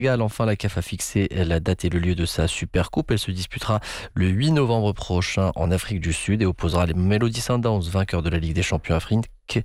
Enfin, la CAF a fixé la date et le lieu de sa Supercoupe. Elle se disputera le 8 novembre prochain en Afrique du Sud et opposera les Mamelody Sundowns, vainqueurs de la Ligue des champions africaine,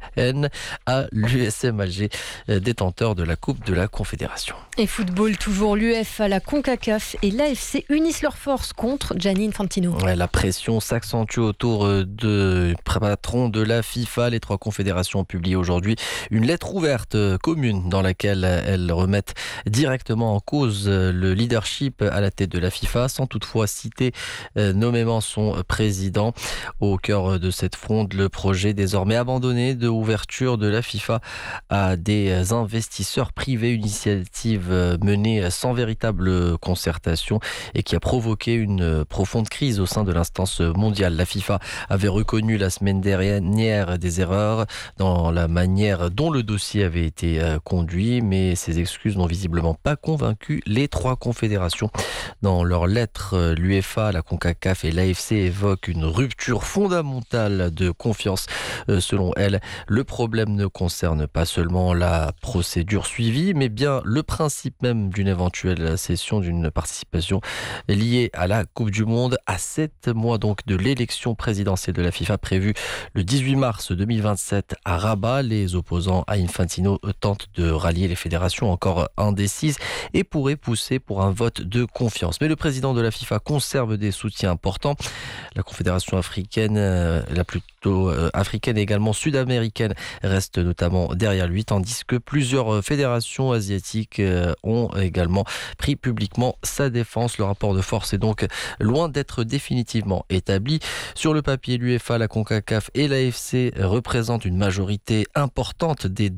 à l'USM Alger, détenteur de la Coupe de la Confédération. Et football, toujours l'UEFA, la CONCACAF et l'AFC unissent leurs forces contre Gianni Infantino. La pression s'accentue autour de patron de la FIFA. Les trois confédérations ont publié aujourd'hui une lettre ouverte commune dans laquelle elles remettent directement en cause le leadership à la tête de la FIFA, sans toutefois citer nommément son président. Au cœur de cette fronde, le projet désormais abandonné de ouverture de la FIFA à des investisseurs privés, une initiative menée sans véritable concertation et qui a provoqué une profonde crise au sein de l'instance mondiale. La FIFA avait reconnu la semaine dernière des erreurs dans la manière dont le dossier avait été conduit, mais ces excuses n'ont visiblement pas convaincu les trois confédérations. Dans leur lettre, l'UEFA, la CONCACAF et l'AFC évoquent une rupture fondamentale de confiance. Selon elle, le problème ne concerne pas seulement la procédure suivie, mais bien le principe même d'une éventuelle cession d'une participation liée à la Coupe du Monde à 7 mois donc de l'élection présidentielle de la FIFA prévue le 18 mars 2027 à Rabat. Les opposants à Infantino tentent de rallier les fédérations encore indécises et pourraient pousser pour un vote de confiance. Mais le président de la FIFA conserve des soutiens importants. La Confédération africaine, africaine et également sud-américaine reste notamment derrière lui, tandis que plusieurs fédérations asiatiques ont également pris publiquement sa défense. Le rapport de force est donc loin d'être définitivement établi. Sur le papier, l'UEFA, la CONCACAF et l'AFC représentent une majorité importante des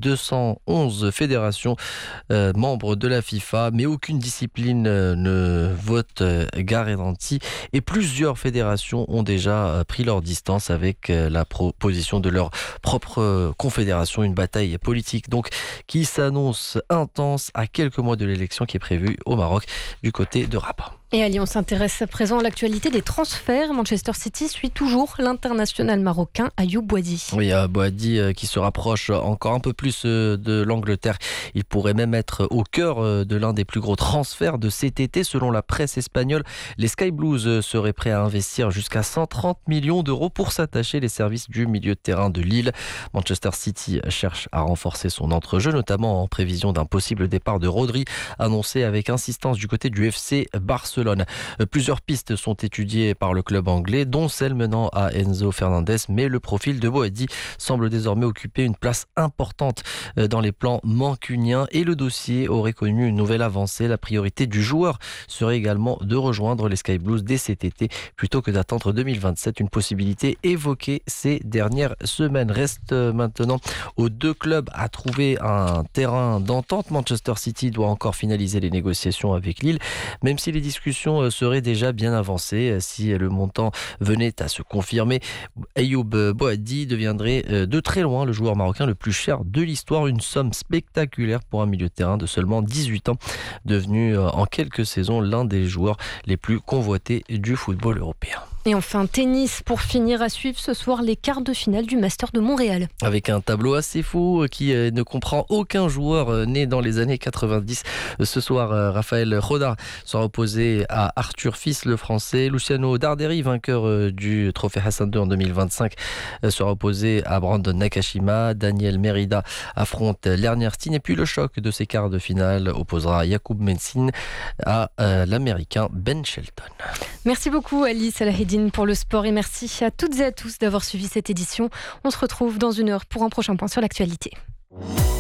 211 fédérations membres de la FIFA, mais aucune discipline ne vote garantie et plusieurs fédérations ont déjà pris leur distance avec la proposition de leur propre confédération. Une bataille politique donc qui s'annonce intense à quelques mois de l'élection qui est prévue au Maroc du côté de Rabat. Et à Lyon, on s'intéresse à présent à l'actualité des transferts. Manchester City suit toujours l'international marocain Ayoub Boadi. Oui, Boadi qui se rapproche encore un peu plus de l'Angleterre. Il pourrait même être au cœur de l'un des plus gros transferts de cet été. Selon la presse espagnole, les Sky Blues seraient prêts à investir jusqu'à 130 millions d'euros pour s'attacher les services du milieu de terrain de Lille. Manchester City cherche à renforcer son entrejeu, notamment en prévision d'un possible départ de Rodri, annoncé avec insistance du côté du FC Barcelone. Plusieurs pistes sont étudiées par le club anglais, dont celle menant à Enzo Fernandez, mais le profil de Boadi semble désormais occuper une place importante dans les plans mancuniens et le dossier aurait connu une nouvelle avancée. La priorité du joueur serait également de rejoindre les Sky Blues dès cet été plutôt que d'attendre 2027, une possibilité évoquée ces dernières semaines. Reste maintenant aux deux clubs à trouver un terrain d'entente. Manchester City doit encore finaliser les négociations avec Lille, même si les discussions seraient déjà bien avancées. Si le montant venait à se confirmer, Ayoub Boadi deviendrait de très loin le joueur marocain le plus cher de l'histoire. Une somme spectaculaire pour un milieu de terrain de seulement 18 ans, devenu en quelques saisons l'un des joueurs les plus convoités du football européen. Et enfin, tennis, pour finir, à suivre ce soir les quarts de finale du Master de Montréal. Avec un tableau assez fou qui ne comprend aucun joueur né dans les années 90. Ce soir, Raphaël Rodar sera opposé à Arthur Fils, le français. Luciano Darderi, vainqueur du trophée Hassan II en 2025, sera opposé à Brandon Nakashima. Daniel Merida affronte Lernerstein. Et puis le choc de ces quarts de finale opposera Yacoub Mensine à l'Américain Ben Shelton. Merci beaucoup Ali Salahedine pour le sport et merci à toutes et à tous d'avoir suivi cette édition. On se retrouve dans une heure pour un prochain point sur l'actualité.